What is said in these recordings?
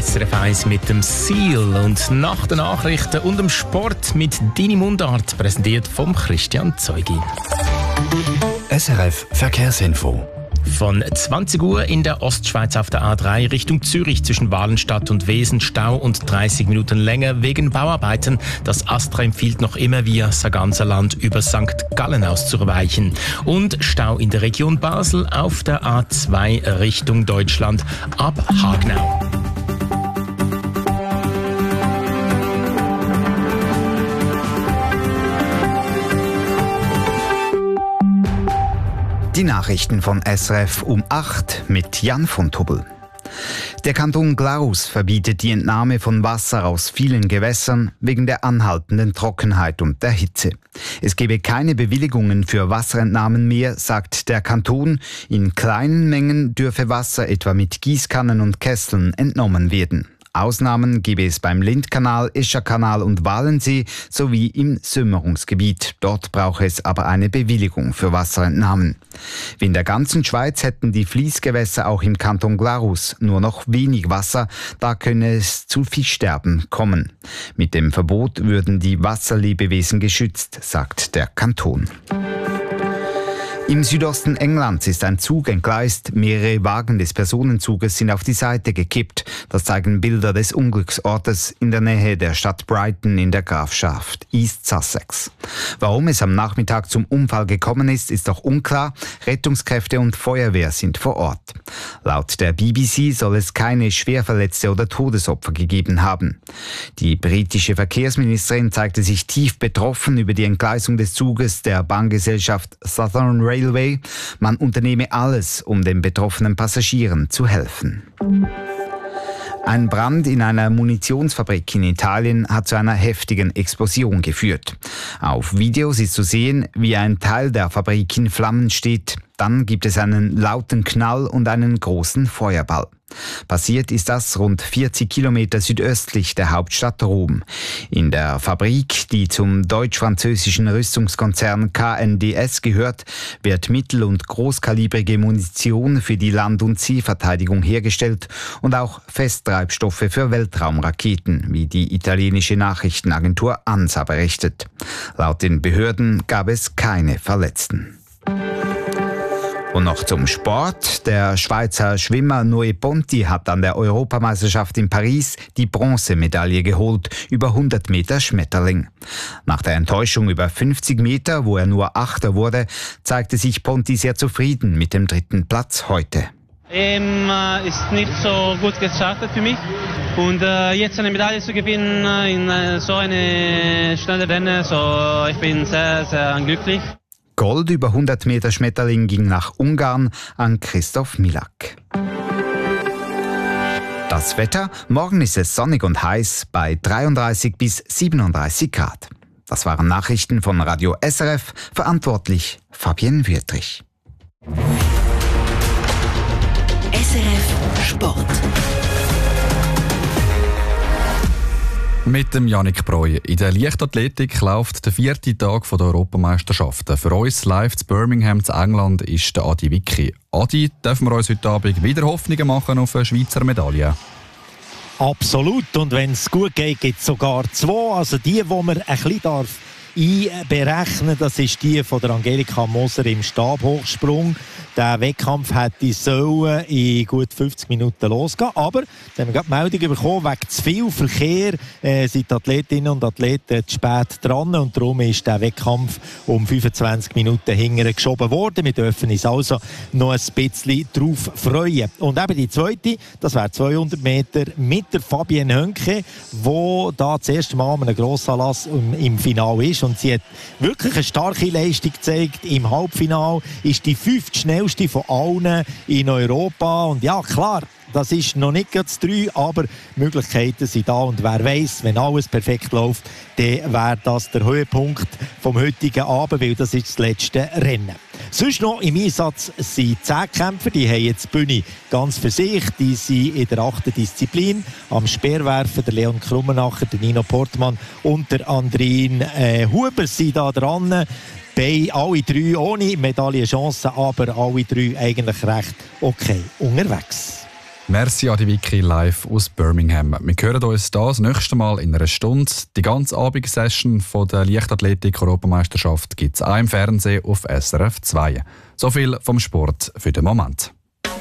SRF 1 mit dem Seal und nach den Nachrichten und dem Sport mit Deine Mundart, präsentiert vom Christian Zeugi. SRF Verkehrsinfo. Von 20 Uhr in der Ostschweiz auf der A3 Richtung Zürich zwischen Walenstadt und Wesen Stau und 30 Minuten länger wegen Bauarbeiten. Das ASTRA empfiehlt noch immer via Sarganserland über St. Gallen auszuweichen. Und Stau in der Region Basel auf der A2 Richtung Deutschland ab Hagnau. Die Nachrichten von SRF um 8 mit Jan von Tubbel. Der Kanton Glarus verbietet die Entnahme von Wasser aus vielen Gewässern wegen der anhaltenden Trockenheit und der Hitze. Es gebe keine Bewilligungen für Wasserentnahmen mehr, sagt der Kanton. In kleinen Mengen dürfe Wasser etwa mit Gießkannen und Kesseln entnommen werden. Ausnahmen gebe es beim Lindkanal, Escherkanal und Walensee sowie im Sömmerungsgebiet. Dort brauche es aber eine Bewilligung für Wasserentnahmen. Wie in der ganzen Schweiz hätten die Fließgewässer auch im Kanton Glarus nur noch wenig Wasser, da könne es zu Fischsterben kommen. Mit dem Verbot würden die Wasserlebewesen geschützt, sagt der Kanton. Im Südosten Englands ist ein Zug entgleist. Mehrere Wagen des Personenzuges sind auf die Seite gekippt. Das zeigen Bilder des Unglücksortes in der Nähe der Stadt Brighton in der Grafschaft East Sussex. Warum es am Nachmittag zum Unfall gekommen ist, ist noch unklar. Rettungskräfte und Feuerwehr sind vor Ort. Laut der BBC soll es keine Schwerverletzte oder Todesopfer gegeben haben. Die britische Verkehrsministerin zeigte sich tief betroffen über die Entgleisung des Zuges der Bahngesellschaft Southern Railway. Man unternehme alles, um den betroffenen Passagieren zu helfen. Ein Brand in einer Munitionsfabrik in Italien hat zu einer heftigen Explosion geführt. Auf Videos ist zu sehen, wie ein Teil der Fabrik in Flammen steht. Dann gibt es einen lauten Knall und einen großen Feuerball. Passiert ist das rund 40 Kilometer südöstlich der Hauptstadt Rom. In der Fabrik, die zum deutsch-französischen Rüstungskonzern KNDS gehört, wird mittel- und großkalibrige Munition für die Land- und Seeverteidigung hergestellt und auch Festtreibstoffe für Weltraumraketen, wie die italienische Nachrichtenagentur ANSA berichtet. Laut den Behörden gab es keine Verletzten. Und noch zum Sport. Der Schweizer Schwimmer Noé Ponti hat an der Europameisterschaft in Paris die Bronzemedaille geholt über 100 Meter Schmetterling. Nach der Enttäuschung über 50 Meter, wo er nur Achter wurde, zeigte sich Ponti sehr zufrieden mit dem 3. Platz heute. Ist nicht so gut gestartet für mich und jetzt eine Medaille zu gewinnen in so eine schnelle Rennen, so ich bin sehr, sehr glücklich. Gold über 100 Meter Schmetterling ging nach Ungarn an Christoph Milak. Das Wetter: Morgen ist es sonnig und heiß bei 33 bis 37 Grad. Das waren Nachrichten von Radio SRF, verantwortlich Fabienne Wüttrich. SRF Sport. Mit dem Yannick Breu. In der Leichtathletik läuft der 4. Tag der Europameisterschaften. Für uns live zu Birmingham zu England ist der Adi Wicki. Adi, dürfen wir uns heute Abend wieder Hoffnungen machen auf eine Schweizer Medaille? Absolut. Und wenn es gut geht, gibt es sogar 2. Also die man ein bisschen einberechnen darf, das ist die von der Angelika Moser im Stabhochsprung. Der Wettkampf hätte sollen in gut 50 Minuten losgehen. Aber da haben wir gerade Meldung bekommen, wegen zu viel Verkehr sind die Athletinnen und Athleten zu spät dran. Und darum ist der Wettkampf um 25 Minuten hinterher geschoben worden. Wir dürfen uns also noch ein bisschen drauf freuen. Und eben die zweite, das wäre 200 Meter mit der Fabienne Hönke, die da das erste Mal an einem Grossanlass im Finale ist. Und sie hat wirklich eine starke Leistung gezeigt. Im Halbfinale ist die 5. schnellste von allen in Europa. Und ja, klar, das ist noch nicht ganz 3, aber Möglichkeiten sind da. Und wer weiss, wenn alles perfekt läuft, dann wäre das der Höhepunkt vom heutigen Abend, weil das ist das letzte Rennen. Sonst noch im Einsatz sind 10 Kämpfer, die haben jetzt die Bühne ganz für sich. Die sind in der 8. Disziplin. Am Speerwerfen der Leon Krummenacher, der Nino Portmann und der Andrin Huber sind da dran. Alle 3 ohne Medaillenchancen, aber alle 3 eigentlich recht okay unterwegs. Merci Adi Vicky live aus Birmingham. Wir hören uns das nächste Mal in einer Stunde. Die ganze Abendsession der Leichtathletik-Europameisterschaft gibt es auch im Fernsehen auf SRF 2. So viel vom Sport für den Moment.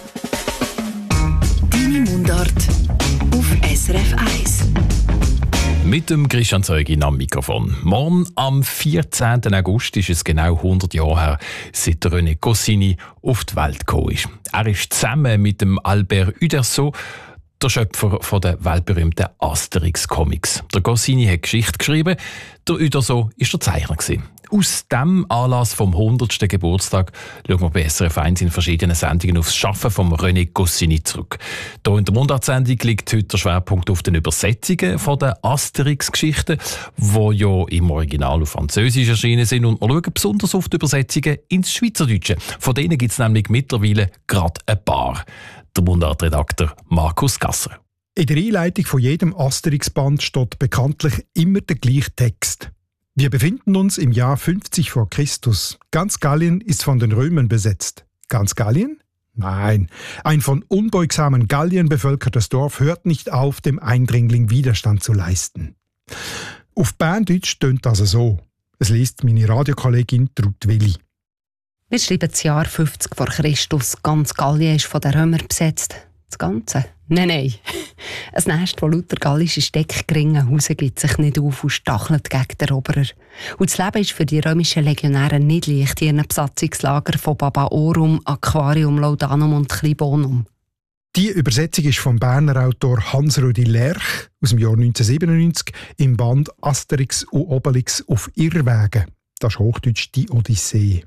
Deine Mundart auf SRF 1. Mit dem Christian Zeugin am Mikrofon. Morgen, am 14. August, ist es genau 100 Jahre her, seit René Goscinny auf die Welt gekommen ist. Er ist zusammen mit dem Albert Uderzo der Schöpfer der weltberühmten Asterix-Comics. Der Goscinny hat Geschichte geschrieben, der Uderzo war der Zeichner. Aus dem Anlass vom 100. Geburtstag schauen wir bei SRF 1 in verschiedenen Sendungen auf das Schaffen von René Goscinny zurück. Hier in der Mundartsendung liegt heute der Schwerpunkt auf den Übersetzungen der Asterix-Geschichten, die ja im Original auf Französisch erschienen sind. Und wir schauen besonders auf die Übersetzungen ins Schweizerdeutsche. Von denen gibt es nämlich mittlerweile gerade ein paar. Der Mundartredakteur Markus Gasser. In der Einleitung von jedem Asterix-Band steht bekanntlich immer der gleiche Text. Wir befinden uns im Jahr 50 vor Christus. Ganz Gallien ist von den Römern besetzt. Ganz Gallien? Nein. Ein von unbeugsamen Galliern bevölkertes Dorf hört nicht auf, dem Eindringling Widerstand zu leisten. Auf Berndeutsch tönt das so. Es liest meine Radiokollegin Trud Willi. Wir schreiben das Jahr 50 vor Christus. Ganz Gallien ist von den Römern besetzt. Das Ganze? Nein. Ein Nest, das lauter gallische Steckgringen Hause gibt sich nicht auf und stachelt gegen den Eroberer. Und das Leben ist für die römischen Legionäre nicht leicht in ihren Besatzungslager von Babaorum, Aquarium, Laudanum und Klibonum. Die Übersetzung ist vom Berner Autor Hans-Rudi Lerch aus dem Jahr 1997 im Band Asterix und Obelix auf Irrwegen. Das ist Hochdeutsch die Odyssee.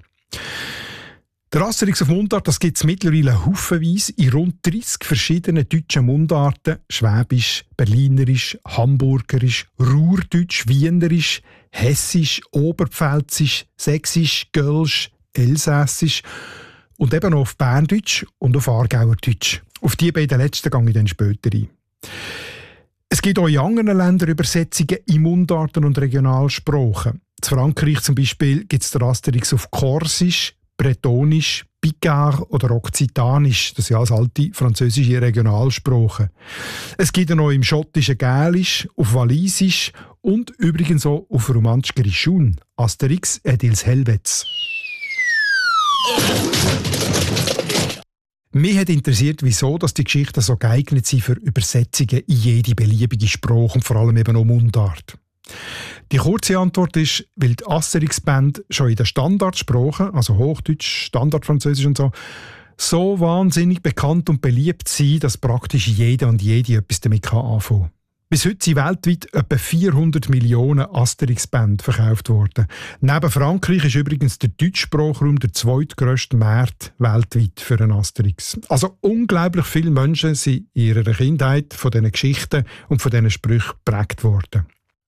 Der Asterix auf Mundart, das gibt es mittlerweile haufenweise in rund 30 verschiedenen deutschen Mundarten. Schwäbisch, Berlinerisch, Hamburgerisch, Ruhrdeutsch, Wienerisch, Hessisch, Oberpfälzisch, Sächsisch, Gölsch, Elsässisch und eben auch auf Berndeutsch und auf Aargauerdeutsch. Auf die beiden letzten gehe ich dann später ein. Es gibt auch in anderen Ländern Übersetzungen in Mundarten und Regionalsprachen. In Frankreich zum Beispiel gibt es den Asterix auf Korsisch, Bretonisch, Picard oder Okzitanisch, das sind alles alte französische Regionalsprachen. Es gibt noch im schottischen Gälisch, auf Walisisch und übrigens auch auf romantisch Grischun, Asterix et ils Helvets. Mich hat interessiert, wieso dass die Geschichten so geeignet sind für Übersetzungen in jede beliebige Sprache und vor allem eben auch Mundart. Die kurze Antwort ist, weil die Asterix-Band schon in den Standardsprachen, also Hochdeutsch, Standardfranzösisch und so wahnsinnig bekannt und beliebt sind, dass praktisch jeder und jede etwas damit anfangen kann. Bis heute sind weltweit etwa 400 Millionen Asterix-Bände verkauft worden. Neben Frankreich ist übrigens der Deutschsprachraum der zweitgrösste Markt weltweit für einen Asterix. Also unglaublich viele Menschen sind in ihrer Kindheit von diesen Geschichten und von diesen Sprüchen geprägt worden.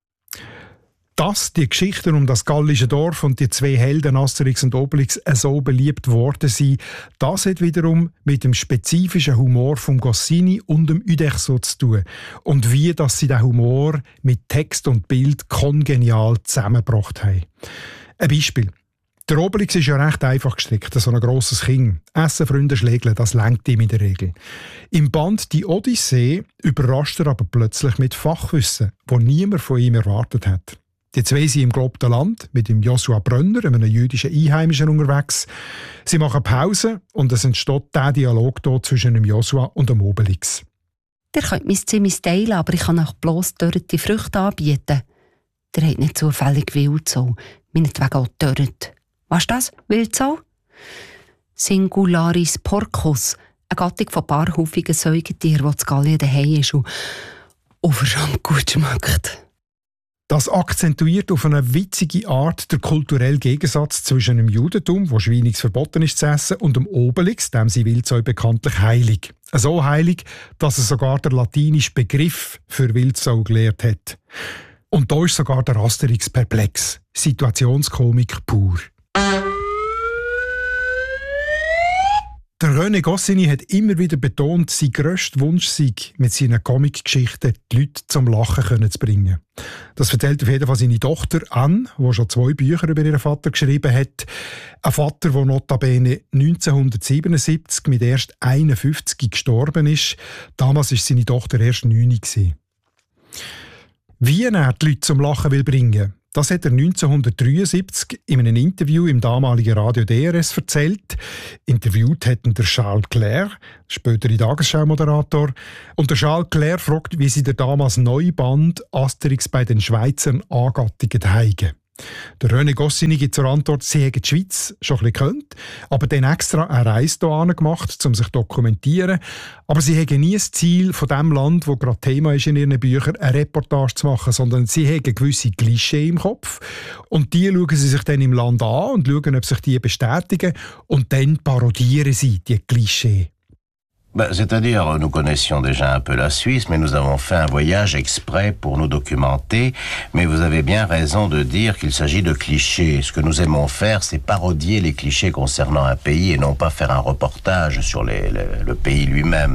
Dass die Geschichten um das gallische Dorf und die zwei Helden Asterix und Obelix so beliebt worden sind, das hat wiederum mit dem spezifischen Humor von Goscinny und dem Uderzo zu tun. Und wie dass sie den Humor mit Text und Bild kongenial zusammengebracht haben. Ein Beispiel. Der Obelix ist ja recht einfach gestrickt, so ein grosses Kind. Essen, Freunde, Schlägeln, das lenkt ihm in der Regel. Im Band «Die Odyssee» überrascht er aber plötzlich mit Fachwissen, das niemand von ihm erwartet hat. Die zwei sind im gelobten Land mit dem Joshua Brönner, einem jüdischen Einheimischen, unterwegs. Sie machen Pause und es entsteht der Dialog hier zwischen dem Joshua und dem Obelix. Ihr könnt mein Zimmer teilen, aber ich kann euch bloss dörrte Früchte anbieten. Ihr habt nicht zufällig Wildsau, meinetwegen auch dörrt. Was ist das, Wildsau? Singularis porcus, eine Gattung von paarhufigen Säugetieren, die zu Gallien daheim ist und verdammt gut schmeckt. Das akzentuiert auf eine witzige Art der kulturelle Gegensatz zwischen dem Judentum, wo Schweinix verboten ist zu essen, und dem Obelix, dem sie Wildsau bekanntlich heilig. So heilig, dass er sogar der latinische Begriff für Wildsau gelehrt hat. Und da ist sogar der Asterix perplex. Situationskomik pur. Der René Goscinny hat immer wieder betont, sein grösster Wunsch sei, mit seinen Comic-Geschichten die Leute zum Lachen zu bringen. Das erzählt auf jeden Fall seine Tochter Anne, die schon 2 Bücher über ihren Vater geschrieben hat. Ein Vater, der notabene 1977 mit erst 51 gestorben ist. Damals war seine Tochter erst 9 gewesen. Wie er die Leute zum Lachen bringen will, das hat er 1973 in einem Interview im damaligen Radio DRS erzählt. Interviewt hat ihn der Charles Clair, spätere Tagesschau-Moderator. Und der Charles Clair fragt, wie sie der damals neue Band Asterix bei den Schweizern angattiget heigen. Der René Goscinny gibt zur Antwort, sie hätten die Schweiz schon ein bisschen gekannt, aber dann extra eine Reise hierhin gemacht, um sich zu dokumentieren. Aber sie hätten nie das Ziel von dem Land, das gerade Thema ist in ihren Büchern, eine Reportage zu machen, sondern sie hätten gewisse Klischee im Kopf. Und die schauen sie sich dann im Land an und schauen, ob sich die bestätigen. Und dann parodieren sie die Klischee. C'est-à-dire, nous connaissions déjà un peu la Suisse, mais nous avons fait un voyage exprès pour nous documenter. Mais vous avez bien raison de dire qu'il s'agit de clichés. Ce que nous aimons faire, c'est parodier les clichés concernant un pays et non pas faire un reportage sur le pays lui-même.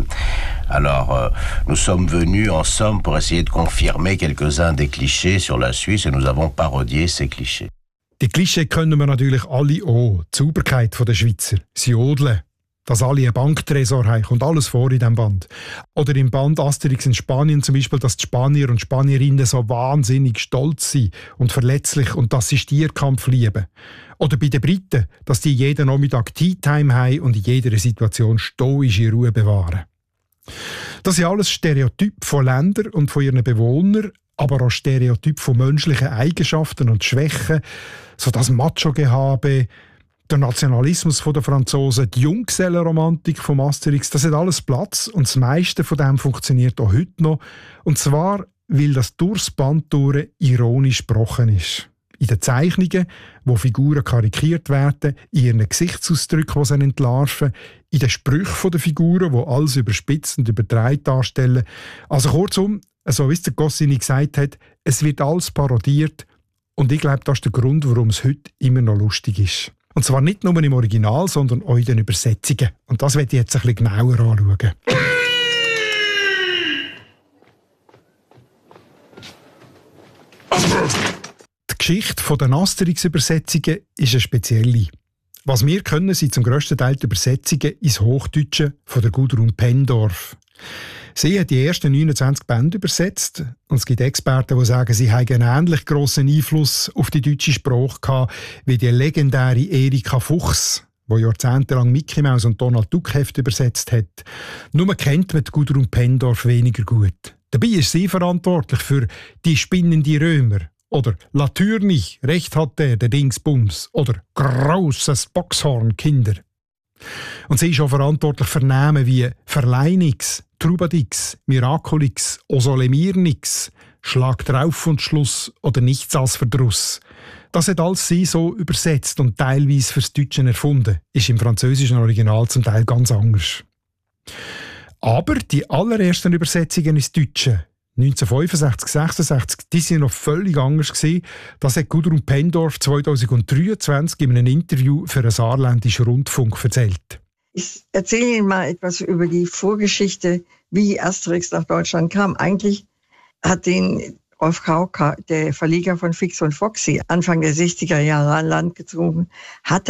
Alors, nous sommes venus, en somme, pour essayer de confirmer quelques-uns des clichés sur la Suisse et nous avons parodié ces clichés. Die Klischee können wir natürlich alle auch. Die Sauberkeit der Schweizer, sie jodeln. Dass alle einen Banktresor haben, kommt alles vor in diesem Band. Oder im Band Asterix in Spanien zum Beispiel, dass die Spanier und Spanierinnen so wahnsinnig stolz sind und verletzlich und dass sie Stierkampf lieben. Oder bei den Briten, dass die jeden Nachmittag Tea-Time haben und in jeder Situation stoische Ruhe bewahren. Das sind alles Stereotype von Ländern und von ihren Bewohnern, aber auch Stereotype von menschlichen Eigenschaften und Schwächen, so das Macho-Gehabe, der Nationalismus der Franzosen, die Junggesellenromantik vom Asterix, das hat alles Platz und das meiste von dem funktioniert auch heute noch. Und zwar, weil das durchs Band durch ironisch gebrochen ist. In den Zeichnungen, wo Figuren karikiert werden, in ihren Gesichtsausdrücken, die sie entlarven, in den Sprüchen der Figuren, die alles überspitzt und übertreibt darstellen. Also kurzum, so wie es der Goscinny gesagt hat, es wird alles parodiert und ich glaube, das ist der Grund, warum es heute immer noch lustig ist. Und zwar nicht nur im Original, sondern auch in den Übersetzungen. Und das werde ich jetzt ein bisschen genauer anschauen. Die Geschichte der Asterix-Übersetzungen ist eine spezielle. Was wir können, sind zum grössten Teil die Übersetzungen ins Hochdeutsche von der Gudrun Pendorf. Sie hat die ersten 29 Bände übersetzt und es gibt Experten, die sagen, sie haben einen ähnlich grossen Einfluss auf die deutsche Sprache gehabt, wie die legendäre Erika Fuchs, die jahrzehntelang Mickey Mouse und Donald Duck Hefte übersetzt hat. Nur kennt man die Gudrun Pendorf weniger gut. Dabei ist sie verantwortlich für «Die spinnende Römer» oder «La Tür nicht, recht hat der Dingsbums» oder «Großes Boxhorn, Kinder». Und sie ist auch verantwortlich für Namen wie «Verleinix», «Trubadix», «Miraculix», «Osolemirnix», «Schlag drauf und Schluss» oder «Nichts als Verdruss». Das hat alles sie so übersetzt und teilweise fürs Deutsche erfunden. Ist im französischen Original zum Teil ganz anders. Aber die allerersten Übersetzungen ins Deutsche, 1965, 66, die sind noch völlig anders gewesen. Das hat Gudrun Pendorf 2023 in einem Interview für einen saarländischen Rundfunk erzählt. Ich erzähle Ihnen mal etwas über die Vorgeschichte, wie Asterix nach Deutschland kam. Eigentlich hat den Rolf Kauka, der Verleger von Fix und Foxy, Anfang der 60er Jahre an Land gezogen, hat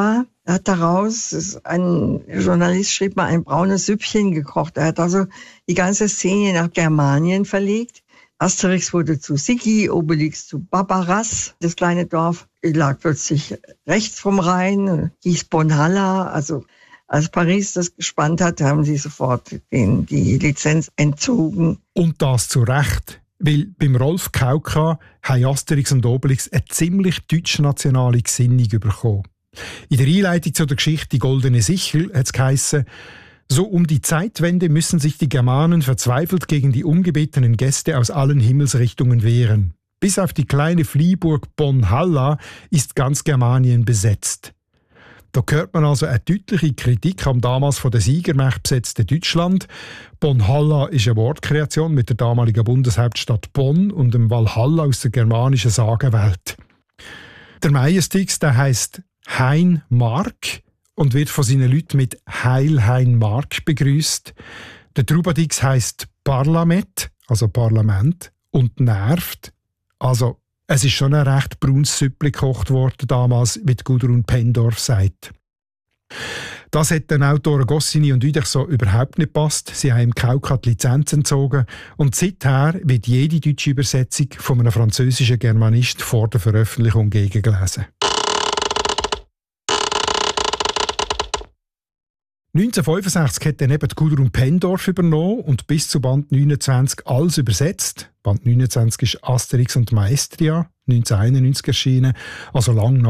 daraus, ein Journalist schrieb mal, ein braunes Süppchen gekocht. Er hat also die ganze Szene nach Germanien verlegt. Asterix wurde zu Sigi, Obelix zu Barbaras. Das kleine Dorf lag plötzlich rechts vom Rhein, hieß Bonhalla. Also als Paris das gespannt hat, haben sie sofort die Lizenz entzogen. Und das zu Recht. Weil beim Rolf Kauka haben Asterix und Obelix eine ziemlich deutsch-nationale Gesinnung bekommen. In der Einleitung zu der Geschichte «Die goldene Sichel» hat es geheissen, so um die Zeitwende müssen sich die Germanen verzweifelt gegen die ungebetenen Gäste aus allen Himmelsrichtungen wehren. Bis auf die kleine Fliehburg Bonhalla ist ganz Germanien besetzt. Da hört man also eine deutliche Kritik am damals von den Siegermächten besetzten Deutschland. Bonhalla ist eine Wortkreation mit der damaligen Bundeshauptstadt Bonn und dem Valhalla aus der germanischen Sagenwelt. Der Meiestix, der heisst Hein Mark und wird von seinen Leuten mit «Heil Hein Mark» begrüßt. Der Trubadix heisst «Parlament», also Parlament, und nervt. Also, es ist schon ein recht braunes Süppli gekocht worden damals, wie Gudrun Pendorf sagt. Das hat den Autoren Goscinny und Uderch so überhaupt nicht gepasst. Sie haben im Kauka die Lizenz entzogen und seither wird jede deutsche Übersetzung von einem französischen Germanist vor der Veröffentlichung gegengelesen. 1965 hat dann eben Gudrun Pendorf übernommen und bis zu Band 29 alles übersetzt. Band 29 ist Asterix und Maestria, 1991 erschienen, also lang